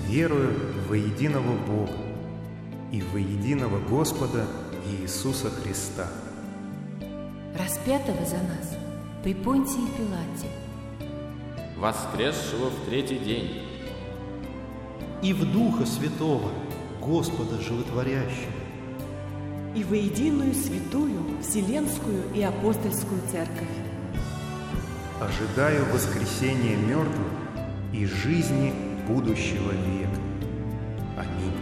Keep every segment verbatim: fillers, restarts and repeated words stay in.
Верую во единого Бога и во единого Господа Иисуса Христа, распятого за нас при Понтии Пилате, воскресшего в третий день, и в Духа Святого, Господа Животворящего, и во единую святую Вселенскую и Апостольскую Церковь. ожидаю воскресения мертвых и жизни будущего века. Аминь.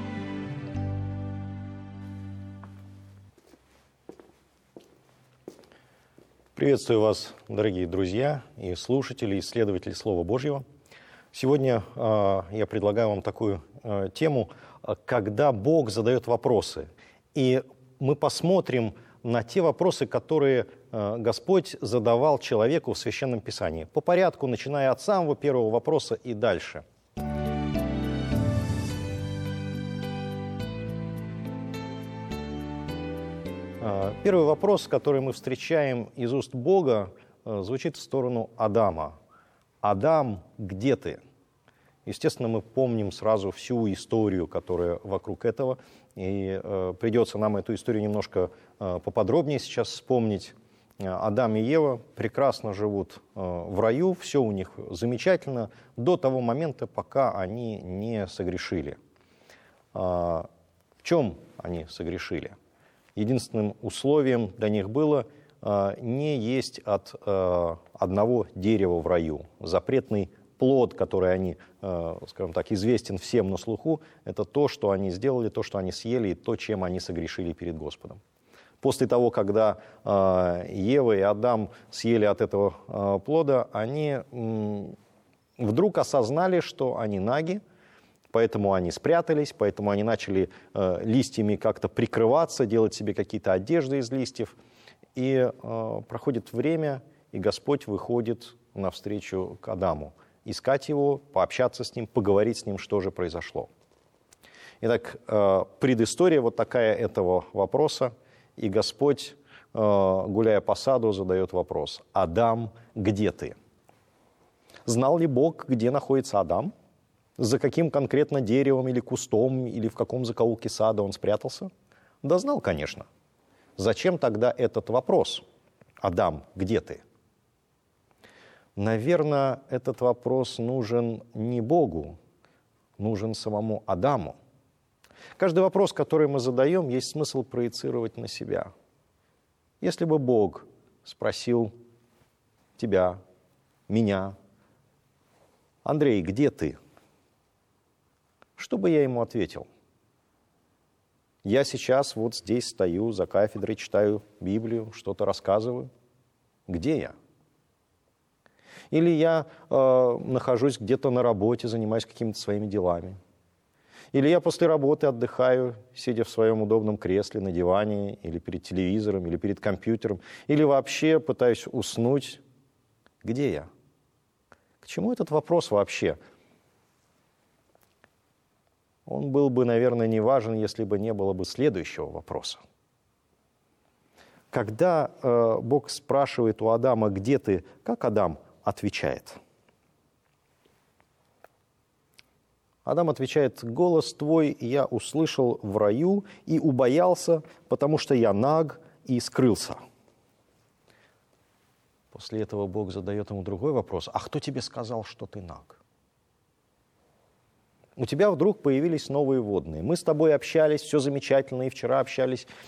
Приветствую вас, дорогие друзья и слушатели, исследователи Слова Божьего. Сегодня э, я предлагаю вам такую э, тему, когда Бог задает вопросы. И мы посмотрим на те вопросы, которые э, Господь задавал человеку в Священном Писании. По порядку, начиная от самого первого вопроса и дальше. Первый вопрос, который мы встречаем из уст Бога, звучит в сторону Адама. «Адам, где ты?» Естественно, мы помним сразу всю историю, которая вокруг этого, и э, придется нам эту историю немножко э, поподробнее сейчас вспомнить. Адам и Ева прекрасно живут э, в раю, все у них замечательно, до того момента, пока они не согрешили. А, в чем они согрешили? Единственным условием для них было э, не есть от э, одного дерева в раю. Запретный плод, который они, э, скажем так, известен всем на слуху, это то, что они сделали, то, что они съели, и то, чем они согрешили перед Господом. После того, когда э, Ева и Адам съели от этого э, плода, они э, вдруг осознали, что они наги, поэтому они спрятались, поэтому они начали э, листьями как-то прикрываться, делать себе какие-то одежды из листьев. И э, проходит время, и Господь выходит навстречу к Адаму. Искать его, пообщаться с ним, поговорить с ним, что же произошло. Итак, э, предыстория вот такая этого вопроса. И Господь, э, гуляя по саду, задает вопрос: «Адам, где ты?» Знал ли Бог, где находится Адам? За каким конкретно деревом или кустом, или в каком закоулке сада он спрятался? Да знал, конечно. Зачем тогда этот вопрос? «Адам, где ты?» Наверное, этот вопрос нужен не Богу, нужен самому Адаму. Каждый вопрос, который мы задаем, есть смысл проецировать на себя. Если бы Бог спросил тебя, меня: «Андрей, где ты?» Что бы я ему ответил? Я сейчас вот здесь стою за кафедрой, читаю Библию, что-то рассказываю. Где я? Или я э, нахожусь где-то на работе, занимаюсь какими-то своими делами. Или я после работы отдыхаю, сидя в своем удобном кресле на диване, или перед телевизором, или перед компьютером, или вообще пытаюсь уснуть. Где я? К чему этот вопрос вообще? Он был бы, наверное, не важен, если бы не было бы следующего вопроса. Когда э, Бог спрашивает у Адама: «Где ты?», как Адам отвечает? Адам отвечает: «Голос твой я услышал в раю и убоялся, потому что я наг и скрылся». После этого Бог задает ему другой вопрос: «А кто тебе сказал, что ты наг?» У тебя вдруг появились новые водные. Мы с тобой общались, все замечательно, и вчера общались,